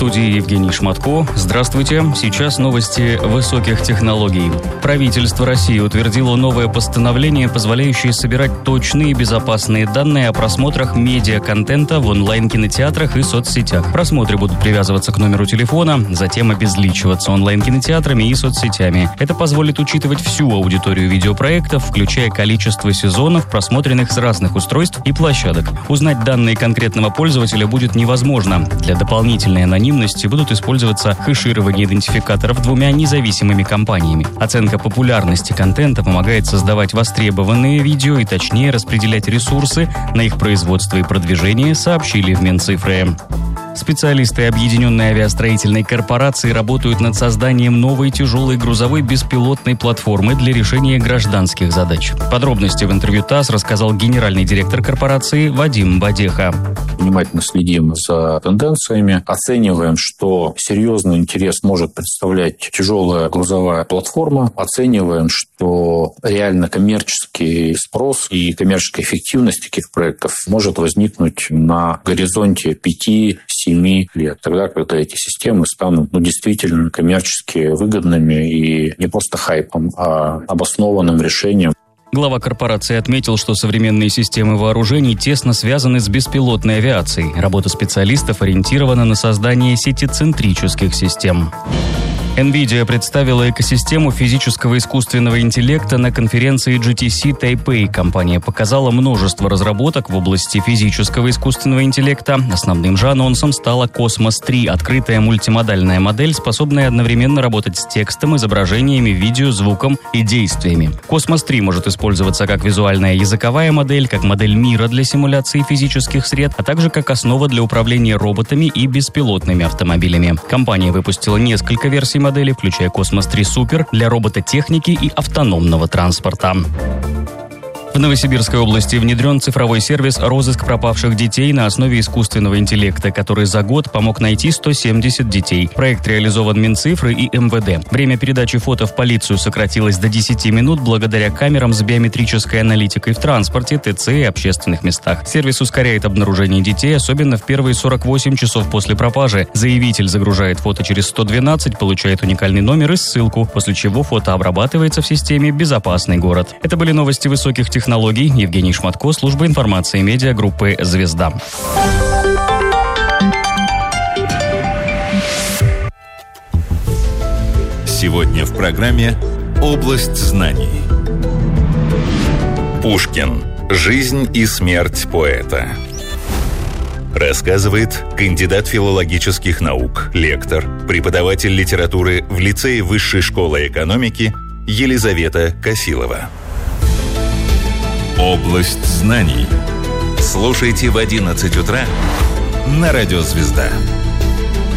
студии Евгений Шматко. Здравствуйте. Сейчас новости высоких технологий. Правительство России утвердило новое постановление, позволяющее собирать точные и безопасные данные о просмотрах медиаконтента в онлайн-кинотеатрах и соцсетях. Просмотры будут привязываться к номеру телефона, затем обезличиваться онлайн-кинотеатрами и соцсетями. Это позволит учитывать всю аудиторию видеопроектов, включая количество сезонов, просмотренных с разных устройств и площадок. Узнать данные конкретного пользователя будет невозможно. Для дополнительной анонимности будут использоваться хэширование идентификаторов двумя независимыми компаниями. Оценка популярности контента помогает создавать востребованные видео и точнее распределять ресурсы на их производство и продвижение, сообщили в Минцифры. Специалисты Объединенной авиастроительной корпорации работают над созданием новой тяжелой грузовой беспилотной платформы для решения гражданских задач. Подробности в интервью ТАСС рассказал генеральный директор корпорации Вадим Бадеха. Внимательно следим за тенденциями, оцениваем, что серьезный интерес может представлять тяжелая грузовая платформа, оцениваем, что реально коммерческий спрос и коммерческая эффективность таких проектов может возникнуть на горизонте 5-7 лет, тогда, когда эти системы станут действительно коммерчески выгодными и не просто хайпом, а обоснованным решением. Глава корпорации отметил, что современные системы вооружений тесно связаны с беспилотной авиацией. Работа специалистов ориентирована на создание сетицентрических систем. NVIDIA представила экосистему физического искусственного интеллекта на конференции GTC Taipei. Компания показала множество разработок в области физического искусственного интеллекта. Основным же анонсом стала Cosmos 3, открытая мультимодальная модель, способная одновременно работать с текстом, изображениями, видео, звуком и действиями. Cosmos 3 может использоваться как визуальная языковая модель, как модель мира для симуляции физических сред, а также как основа для управления роботами и беспилотными автомобилями. Компания выпустила несколько версий модели, включая Cosmos 3 Super для робототехники и автономного транспорта. В Новосибирской области внедрен цифровой сервис «Розыск пропавших детей» на основе искусственного интеллекта, который за год помог найти 170 детей. Проект реализован Минцифры и МВД. Время передачи фото в полицию сократилось до 10 минут благодаря камерам с биометрической аналитикой в транспорте, ТЦ и общественных местах. Сервис ускоряет обнаружение детей, особенно в первые 48 часов после пропажи. Заявитель загружает фото через 112, получает уникальный номер и ссылку, после чего фото обрабатывается в системе «Безопасный город». Это были новости высоких технологий. Евгений Шматко, служба информации медиагруппы «Звезда». Сегодня в программе «Область знаний». Пушкин. Жизнь и смерть поэта. Рассказывает кандидат филологических наук, лектор, преподаватель литературы в лицее Высшей школы экономики Елизавета Косилова. Область знаний. Слушайте в 11 утра на радио «Звезда».